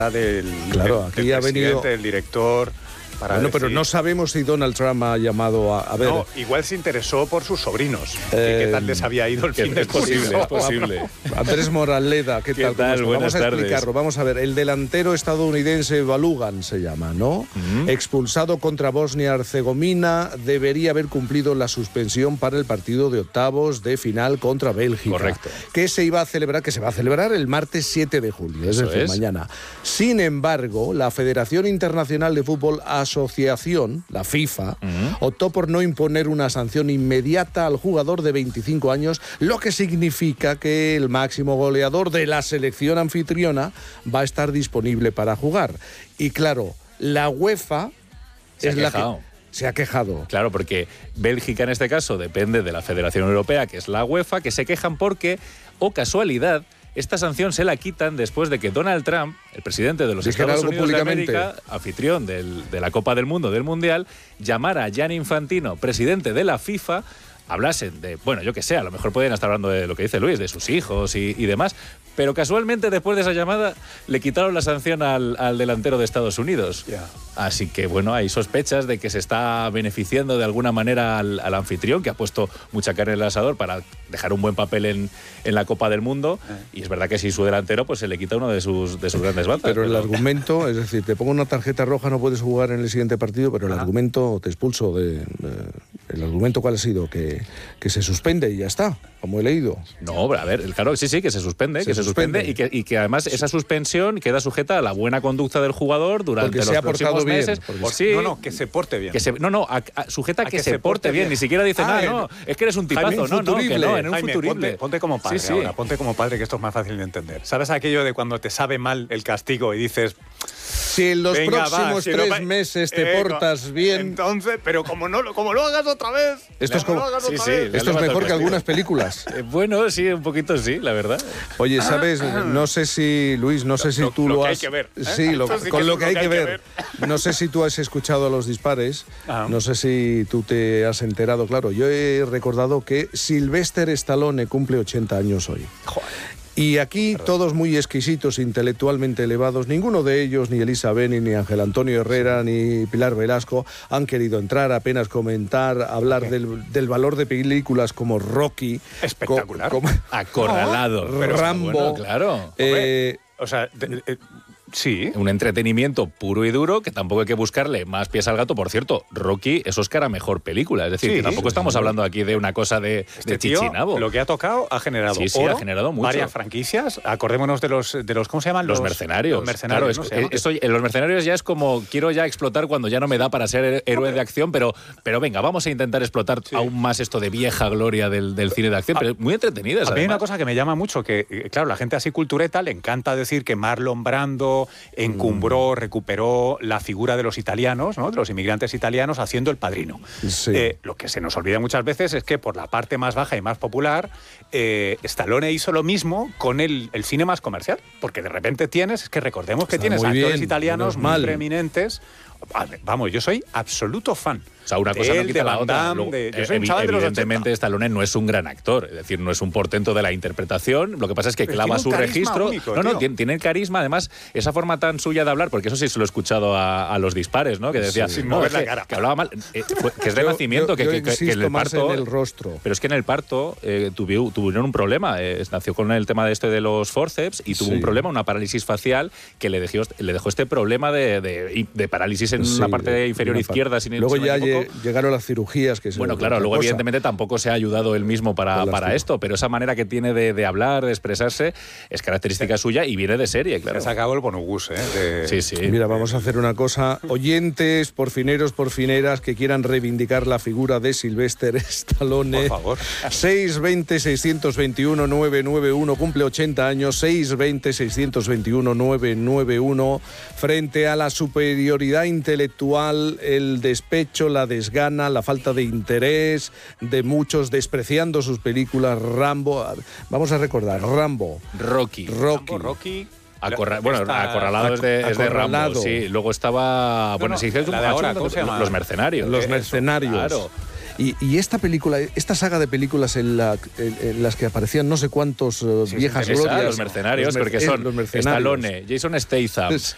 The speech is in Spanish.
Claro, aquí del ha venido el director. Bueno, pero no sabemos si Donald Trump ha llamado a ver. No, igual se interesó por sus sobrinos. ¿Qué tal les había ido el fin de posible? Es posible. Andrés Moraleda, ¿qué tal? Buenas Vamos a explicarlo. Vamos a ver, el delantero estadounidense Balogun se llama, ¿no? Expulsado contra Bosnia-Herzegovina, debería haber cumplido la suspensión para el partido de octavos de final contra Bélgica. Correcto. Que se va a celebrar el martes 7 de julio, es decir, mañana. Sin embargo, la Federación Internacional de Fútbol Asociación, la FIFA, optó por no imponer una sanción inmediata al jugador de 25 años, lo que significa que el máximo goleador de la selección anfitriona va a estar disponible para jugar. Y claro, la UEFA se ha quejado. Claro, porque Bélgica en este caso depende de la Federación Europea, que es la UEFA, que se quejan porque, casualidad, esta sanción se la quitan después de que Donald Trump, el presidente de los Estados Unidos de América, anfitrión de la Copa del Mundo, del Mundial, llamara a Gianni Infantino, presidente de la FIFA, hablasen de, bueno, yo que sé, a lo mejor pueden estar hablando de lo que dice Luis, de sus hijos y demás, pero casualmente después de esa llamada le quitaron la sanción al delantero de Estados Unidos. Yeah. Así que, bueno, hay sospechas de que se está beneficiando de alguna manera al anfitrión, que ha puesto mucha carne en el asador para dejar un buen papel en la Copa del Mundo, y es verdad que si su delantero pues se le quita uno de sus grandes bazas. Pero el argumento, es decir, te pongo una tarjeta roja, no puedes jugar en el siguiente partido, pero el argumento, te expulso ¿el argumento cuál ha sido? Que se suspende y ya está, como he leído. No, a ver, claro, sí, que se suspende, y que además esa suspensión queda sujeta a la buena conducta del jugador durante los próximos meses. Que se porte bien. Sujeta a que se porte bien. Ni siquiera dice nada, no, es que eres un tipazo, en un futurible. Ponte como padre ahora, ponte como padre, que esto es más fácil de entender. ¿Sabes aquello de cuando te sabe mal el castigo y dices... Si en los próximos 3 meses te portas bien... Entonces, pero como lo hagas otra vez... Esto es mejor que algunas películas. Bueno, sí, un poquito sí, la verdad. Oye, ¿sabes? No sé si, Luis, tú lo has... Hay que ver. Sí, con lo que hay que ver. No sé si tú has escuchado a los dispares, no sé si tú te has enterado. Claro, yo he recordado que Sylvester Stallone cumple 80 años hoy. Joder. Y aquí todos muy exquisitos, intelectualmente elevados, ninguno de ellos, ni Elisa Beni, ni Ángel Antonio Herrera, ni Pilar Velasco, han querido entrar, apenas comentar, hablar del valor de películas como Rocky. Espectacular. Acorralado. Rambo. Bueno, claro. Sí. Un entretenimiento puro y duro que tampoco hay que buscarle más pies al gato. Por cierto, Rocky es Oscar a mejor película. Es decir, que tampoco estamos hablando aquí de una cosa de chichinabo. Lo que ha tocado ha generado oro, ha generado mucho. Varias franquicias. Acordémonos de los ¿cómo se llaman? Los mercenarios. Los mercenarios. Claro, en los mercenarios ya es como quiero ya explotar cuando ya no me da para ser héroe de acción, pero venga, vamos a intentar explotar aún más esto de vieja gloria del cine de acción, pero muy entretenidas. A mí hay una cosa que me llama mucho, que claro, la gente así cultureta le encanta decir que Marlon Brando encumbró, recuperó la figura de los italianos, ¿no? De los inmigrantes italianos haciendo El Padrino. Sí. Lo que se nos olvida muchas veces es que por la parte más baja y más popular, Stallone hizo lo mismo con el cine más comercial, porque de repente recordemos que tienes actores italianos muy preeminentes. Vamos, yo soy absoluto fan. O sea, una cosa no quita la otra. Evidentemente, Stallone no es un gran actor, es decir, no es un portento de la interpretación. Lo que pasa es que clava su registro. Único, tiene carisma, además, esa forma tan suya de hablar, porque eso sí se lo he escuchado a los dispares, ¿no? Que decía, sin mover la cara. Que hablaba mal, que es de nacimiento, que en el parto. En el rostro. Pero es que en el parto tuvieron un problema. Nació con el tema de los forceps y tuvo un problema, una parálisis facial, que le dejó este problema de parálisis en la parte inferior izquierda. Luego ya llegaron las cirugías. Bueno, claro, luego evidentemente tampoco se ha ayudado él mismo para esto, pero esa manera que tiene de hablar, de expresarse, es característica suya y viene de serie, claro. Se acabó el bonobús, Sí. Mira, vamos a hacer una cosa. Oyentes, porfineros, porfineras, que quieran reivindicar la figura de Sylvester Stallone. Por favor. 620-621-991, cumple 80 años, 620-621-991, frente a la superioridad intelectual, el despecho, la desgana, la falta de interés de muchos, despreciando sus películas. Rambo, vamos a recordar, Rambo. Rocky. Acorralado es de Rambo, sí. Luego estaba... ¿cómo se llama? Los mercenarios. Los mercenarios. Claro. Y esta película, esta saga de películas en las que aparecían no sé cuántos viejas glorias. Los mercenarios, porque son los mercenarios. Stallone, Jason Statham,